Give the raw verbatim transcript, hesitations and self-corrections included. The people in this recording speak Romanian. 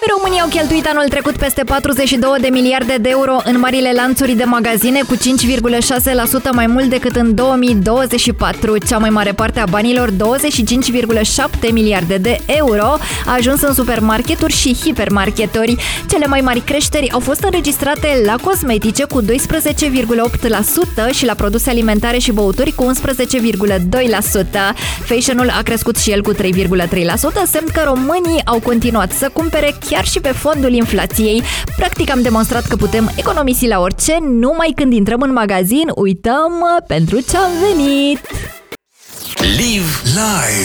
Românii au cheltuit anul trecut peste patruzeci și două de miliarde de euro în marile lanțuri de magazine, cu cinci virgulă șase la sută mai mult decât în două mii douăzeci și patru. Cea mai mare parte a banilor, douăzeci și cinci virgulă șapte miliarde de euro, a ajuns în supermarketuri și hipermarketuri. Cele mai mari creșteri au fost înregistrate la cosmetice cu doisprezece virgulă opt la sută și la produse alimentare și băuturi cu unsprezece virgulă doi la sută. Fashion-ul a crescut și el cu trei virgulă trei la sută, semn că românii au continuat să cumpere chiar și pe fondul inflației. Practic am demonstrat că putem economisi la orice, numai când intrăm în magazin uităm pentru ce am venit. Live live